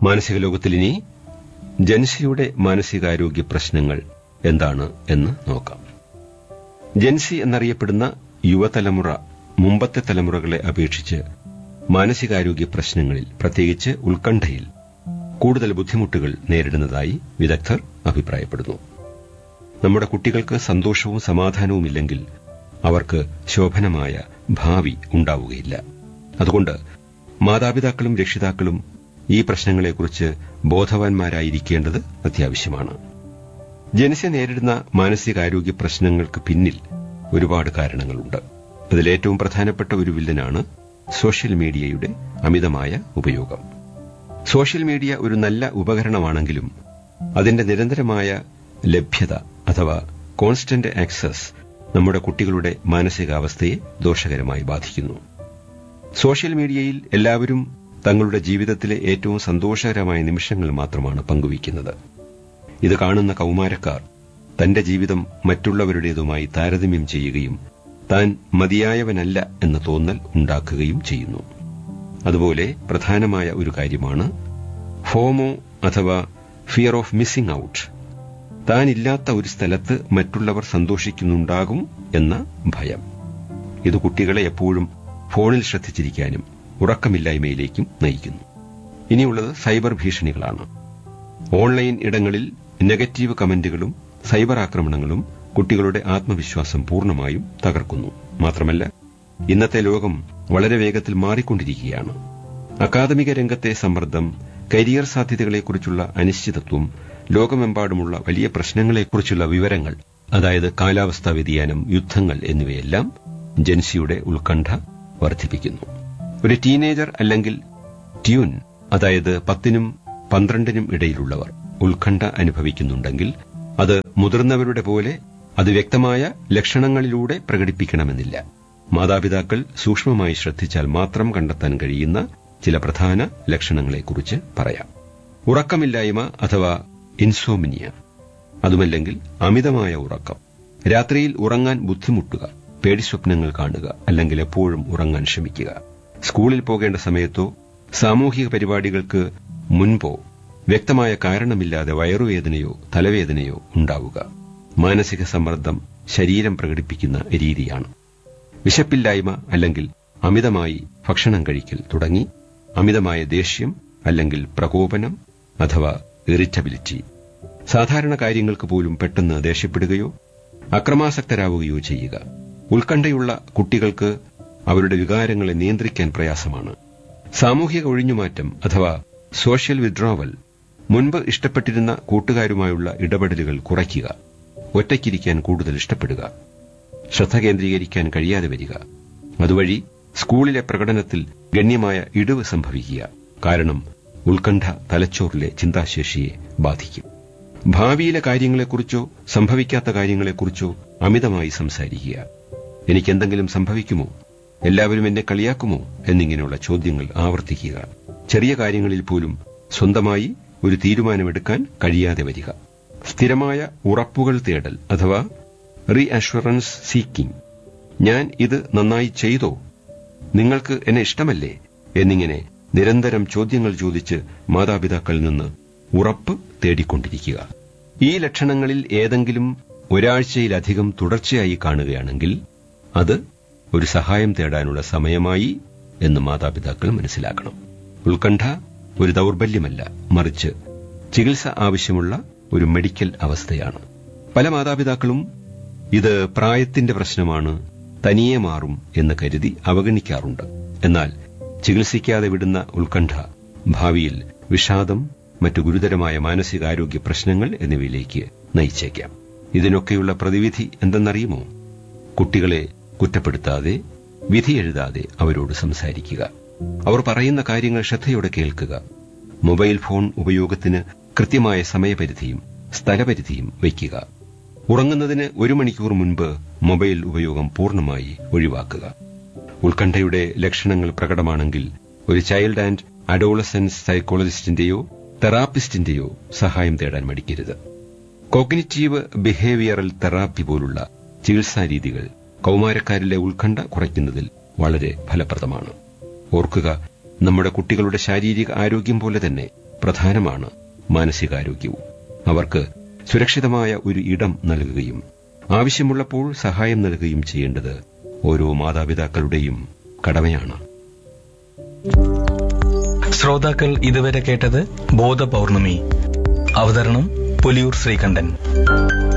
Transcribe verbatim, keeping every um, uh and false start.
മാനസിക ലോകത്തിലിനി ജൻസിയുടെ മാനസികാരോഗ്യ പ്രശ്നങ്ങൾ എന്താണ് എന്ന് നോക്കാം. ജൻസി എന്നറിയപ്പെടുന്ന യുവതലമുറ മുമ്പത്തെ തലമുറകളെ അപേക്ഷിച്ച് മാനസികാരോഗ്യ പ്രശ്നങ്ങളിൽ, പ്രത്യേകിച്ച് ഉത്കണ്ഠയിൽ കൂടുതൽ ബുദ്ധിമുട്ടുകൾ നേരിടുന്നതായി വിദഗ്ധർ അഭിപ്രായപ്പെടുന്നു. നമ്മുടെ കുട്ടികൾക്ക് സന്തോഷവും സമാധാനവും ഇല്ലെങ്കിൽ അവർക്ക് ശോഭനമായ ഭാവി ഉണ്ടാവുകയില്ല. അതുകൊണ്ട് മാതാപിതാക്കളും രക്ഷിതാക്കളും ഈ പ്രശ്നങ്ങളെക്കുറിച്ച് ബോധവാന്മാരായിരിക്കേണ്ടത് അത്യാവശ്യമാണ്. ജൻസി നേരിടുന്ന മാനസികാരോഗ്യ പ്രശ്നങ്ങൾക്ക് പിന്നിൽ ഒരുപാട് കാരണങ്ങളുണ്ട്. അതിലേറ്റവും പ്രധാനപ്പെട്ട ഒരു വില്ലനാണ് സോഷ്യൽ മീഡിയയുടെ അമിതമായ ഉപയോഗം. സോഷ്യൽ മീഡിയ ഒരു നല്ല ഉപകരണമാണെങ്കിലും അതിന്റെ നിരന്തരമായ ലഭ്യത അഥവാ കോൺസ്റ്റന്റ് ആക്സസ് നമ്മുടെ കുട്ടികളുടെ മാനസികാവസ്ഥയെ ദോഷകരമായി ബാധിക്കുന്നു. സോഷ്യൽ മീഡിയയിൽ എല്ലാവരും തങ്ങളുടെ ജീവിതത്തിലെ ഏറ്റവും സന്തോഷകരമായ നിമിഷങ്ങൾ മാത്രമാണ് പങ്കുവയ്ക്കുന്നത്. ഇത് കാണുന്ന കൌമാരക്കാർ തന്റെ ജീവിതം മറ്റുള്ളവരുടേതുമായി താരതമ്യം ചെയ്യുകയും താൻ മതിയായവനല്ല എന്ന തോന്നൽ ഉണ്ടാക്കുകയും ചെയ്യുന്നു. അതുപോലെ പ്രധാനമായ ഒരു കാര്യമാണ് ഫോമോ അഥവാ ഫിയർ ഓഫ് മിസ്സിംഗ് ഔട്ട്. താൻ ഇല്ലാത്ത ഒരു സ്ഥലത്ത് മറ്റുള്ളവർ സന്തോഷിക്കുന്നുണ്ടാകും എന്ന ഭയം. ഇത് കുട്ടികളെ എപ്പോഴും ഫോണിൽ ശ്രദ്ധിച്ചിരിക്കാനും ഉറക്കമില്ലായ്മയിലേക്കും നയിക്കുന്നു. ഇനിയുള്ളത് സൈബർ ഭീഷണികളാണ്. ഓൺലൈൻ ഇടങ്ങളിൽ നെഗറ്റീവ് കമന്റുകളും സൈബർ ആക്രമണങ്ങളും കുട്ടികളുടെ ആത്മവിശ്വാസം പൂർണ്ണമായും തകർക്കുന്നു. മാത്രമല്ല, ഇന്നത്തെ ലോകം വളരെ വേഗത്തിൽ മാറിക്കൊണ്ടിരിക്കുകയാണ്. അക്കാദമിക രംഗത്തെ സമ്മർദ്ദം, കരിയർ സാധ്യതകളെക്കുറിച്ചുള്ള അനിശ്ചിതത്വം, ലോകമെമ്പാടുമുള്ള വലിയ പ്രശ്നങ്ങളെക്കുറിച്ചുള്ള വിവരങ്ങൾ, അതായത് കാലാവസ്ഥാ വ്യതിയാനം, യുദ്ധങ്ങൾ എന്നിവയെല്ലാം ജൻസിയുടെ ഉത്കണ്ഠ വർദ്ധിപ്പിക്കുന്നു. ഒരു ടീനേജർ അല്ലെങ്കിൽ ട്യൂൻ, അതായത് പത്തിനും പന്ത്രണ്ടിനും ഇടയിലുള്ളവർ ഉത്കണ്ഠ അനുഭവിക്കുന്നുണ്ടെങ്കിൽ അത് മുതിർന്നവരുടെ പോലെ അത് വ്യക്തമായ ലക്ഷണങ്ങളിലൂടെ പ്രകടിപ്പിക്കണമെന്നില്ല. മാതാപിതാക്കൾ സൂക്ഷ്മമായി ശ്രദ്ധിച്ചാൽ മാത്രം കണ്ടെത്താൻ കഴിയുന്ന ചില പ്രധാന ലക്ഷണങ്ങളെക്കുറിച്ച് പറയാം. ഉറക്കമില്ലായ്മ അഥവാ ഇൻസോമിനിയ, അതുമല്ലെങ്കിൽ അമിതമായ ഉറക്കം, രാത്രിയിൽ ഉറങ്ങാൻ ബുദ്ധിമുട്ടുക, പേടിസ്വപ്നങ്ങൾ കാണുക, അല്ലെങ്കിൽ എപ്പോഴും ഉറങ്ങാൻ ശ്രമിക്കുക, സ്കൂളിൽ പോകേണ്ട സമയത്തോ സാമൂഹിക പരിപാടികൾക്ക് മുൻപോ വ്യക്തമായ കാരണമില്ലാതെ വയറുവേദനയോ തലവേദനയോ ഉണ്ടാവുക. മാനസിക സമ്മർദ്ദം ശരീരം പ്രകടിപ്പിക്കുന്ന രീതിയാണ്. വിശപ്പില്ലായ്മ അല്ലെങ്കിൽ അമിതമായി ഭക്ഷണം കഴിക്കൽ തുടങ്ങി അമിതമായ ദേഷ്യം അല്ലെങ്കിൽ പ്രകോപനം അഥവാ ഇറിറ്റബിലിറ്റി. സാധാരണ കാര്യങ്ങൾക്ക് പോലും പെട്ടെന്ന് ദേഷ്യപ്പെടുകയോ അക്രമാസക്തരാവുകയോ ചെയ്യുക. ഉത്കണ്ഠയുള്ള കുട്ടികൾക്ക് അവരുടെ വികാരങ്ങളെ നിയന്ത്രിക്കാൻ പ്രയാസമാണ്. സാമൂഹിക ഒഴിഞ്ഞുമാറ്റം അഥവാ സോഷ്യൽ വിഡ്രോവൽ. മുൻപ് ഇഷ്ടപ്പെട്ടിരുന്ന കൂട്ടുകാരുമായുള്ള ഇടപെടലുകൾ കുറയ്ക്കുക. ഒറ്റയ്ക്കിരിക്കാൻ കൂടുതൽ ഇഷ്ടപ്പെടുക. ശ്രദ്ധ കേന്ദ്രീകരിക്കാൻ കഴിയാതെ വരിക. അതുവഴി സ്കൂളിലെ പ്രകടനത്തിൽ ഗണ്യമായ ഇടിവ് സംഭവിക്കുക. കാരണം ഉത്കണ്ഠ തലച്ചോറിലെ ചിന്താശേഷിയെ ബാധിക്കും. ഭാവിയിലെ കാര്യങ്ങളെക്കുറിച്ചോ സംഭവിക്കാത്ത കാര്യങ്ങളെക്കുറിച്ചോ അമിതമായി സംസാരിക്കുക. എനിക്കെന്തെങ്കിലും സംഭവിക്കുമോ, എല്ലാവരും എന്നെ കളിയാക്കുമോ എന്നിങ്ങനെയുള്ള ചോദ്യങ്ങൾ ആവർത്തിക്കുക. ചെറിയ കാര്യങ്ങളിൽ പോലും സ്വന്തമായി ഒരു തീരുമാനമെടുക്കാൻ കഴിയാതെ വരിക. സ്ഥിരമായ ഉറപ്പുകൾ തേടൽ അഥവാ റീ അഷ്വറൻസ് സീക്കിംഗ്. ഞാൻ ഇത് നന്നായി ചെയ്തോ, നിങ്ങൾക്ക് എന്നെ ഇഷ്ടമല്ലേ എന്നിങ്ങനെ നിരന്തരം ചോദ്യങ്ങൾ ചോദിച്ച് മാതാപിതാക്കളിൽ നിന്ന് ഉറപ്പ് തേടിക്കൊണ്ടിരിക്കുക. ഈ ലക്ഷണങ്ങളിൽ ഏതെങ്കിലും ഒരാഴ്ചയിലധികം തുടർച്ചയായി കാണുകയാണെങ്കിൽ അത് ഒരു സഹായം തേടാനുള്ള സമയമായി എന്ന് മാതാപിതാക്കൾ മനസ്സിലാക്കണം. ഉത്കണ്ഠ ഒരു ദൗർബല്യമല്ല, മറിച്ച് ചികിത്സ ആവശ്യമുള്ള ഒരു മെഡിക്കൽ അവസ്ഥയാണ്. പല മാതാപിതാക്കളും ഇത് പ്രായത്തിന്റെ പ്രശ്നമാണ്, തനിയെ മാറും എന്ന് കരുതി അവഗണിക്കാറുണ്ട്. എന്നാൽ ചികിത്സിക്കാതെ വിടുന്ന ഉത്കണ്ഠ ഭാവിയിൽ വിഷാദം, മറ്റു ഗുരുതരമായ മാനസികാരോഗ്യ പ്രശ്നങ്ങൾ എന്നിവയിലേക്ക് നയിച്ചേക്കാം. ഇതിനൊക്കെയുള്ള പ്രതിവിധി എന്തെന്നറിയുമോ? കുട്ടികളെ കുറ്റപ്പെടുത്താതെ, വിധി എഴുതാതെ അവരോട് സംസാരിക്കുക. അവർ പറയുന്ന കാര്യങ്ങൾ ശ്രദ്ധയോടെ കേൾക്കുക. മൊബൈൽ ഫോൺ ഉപയോഗത്തിന് കൃത്യമായ സമയപരിധിയും സ്ഥലപരിധിയും വയ്ക്കുക. ഉറങ്ങുന്നതിന് ഒരു മണിക്കൂർ മുൻപ് മൊബൈൽ ഉപയോഗം പൂർണ്ണമായി ഒഴിവാക്കുക. ഉത്കണ്ഠയുടെ ലക്ഷണങ്ങൾ പ്രകടമാണെങ്കിൽ ഒരു ചൈൽഡ് ആൻഡ് അഡോളസൻസ് സൈക്കോളജിസ്റ്റിന്റെയോ തെറാപ്പിസ്റ്റിന്റെയോ സഹായം തേടാൻ മടിക്കരുത്. കോഗ്നിറ്റീവ് ബിഹേവിയറൽ തെറാപ്പി പോലുള്ള ചികിത്സാരീതികൾ കൌമാരക്കാരിലെ ഉത്കണ്ഠ കുറയ്ക്കുന്നതിൽ വളരെ ഫലപ്രദമാണ്. ഓർക്കുക, നമ്മുടെ കുട്ടികളുടെ ശാരീരിക ആരോഗ്യം പോലെ തന്നെ പ്രധാനമാണ് മാനസികാരോഗ്യവും. അവർക്ക് സുരക്ഷിതമായ ഒരു ഇടം നൽകുകയും ആവശ്യമുള്ളപ്പോൾ സഹായം നൽകുകയും ചെയ്യേണ്ടത് ഓരോ മാതാപിതാക്കളുടെയും കടമയാണ്. ശ്രോതാക്കൾ ഇതുവരെ കേട്ടത് ബോധപൗർണമി. അവതരണം പുലിയൂർ ശ്രീകണ്ഠൻ.